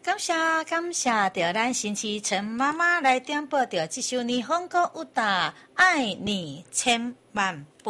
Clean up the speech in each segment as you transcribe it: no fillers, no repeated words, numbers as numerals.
感谢着咱新市陈妈妈来点播着这首日本歌舞蹈《爱你千万倍》。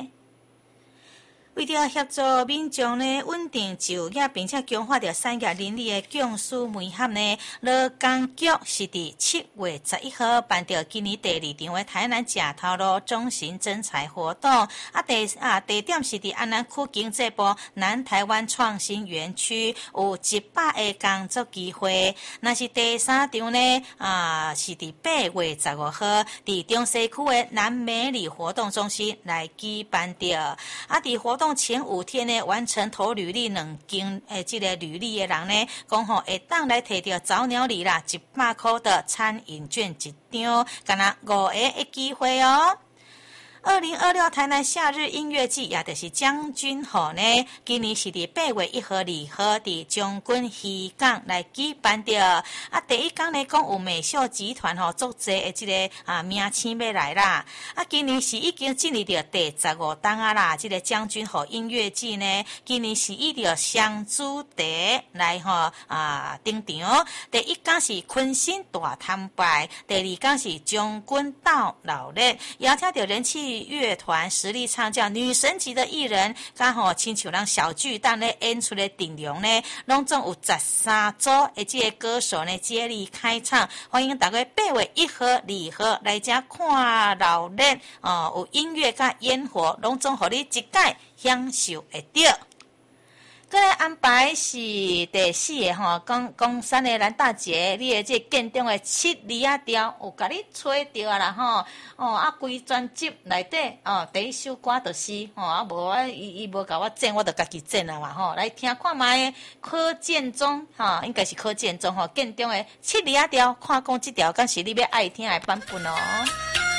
为了协助民众呢稳定就业，并且强化着产业邻里的共事门槛呢，劳工局是伫7月11号办着今年第2场的台南假头路中型征才活动。地点是伫安南区经济部南台湾创新园区，有100个工作机会。那是第3场呢，是伫8月15号伫中西区的南美里活动中心来举办着。伫活动前5天呢，完成投履历2件这个履历的人呢，讲吼会当来摕到早鸟礼啦，100块的餐饮券1张，敢若5个的机会哦。2026台南夏日音乐季，也就是将军号呢，今年是伫8月1号、2号伫将军渔港来举办着。第一天呢，讲有美秀集团足济的这个名称要来啦。今年是已经进入到第15档啦。这个将军号音乐季呢，今年是以着双主题来登场。第一天是昆新大摊牌，第2天是将军到老日，邀请到人气乐团实力唱将女神级的艺人，刚好亲像咱小巨蛋咧演出的阵容呢，拢总有13组的这个歌手呢接力开唱，欢迎大家8月1号、2号来这看老日有音乐甲烟火，拢总互你一届享受会到。再来安排是第4个公山的蓝大姐，你的这建中的7里啊调，有甲你吹到啦规专辑内底第一首歌就是无伊无甲我剪，我就家己剪啦嘛来听看卖柯建中应该是柯建中建中的7里啊调，看讲这条敢是你要爱听的版本哦。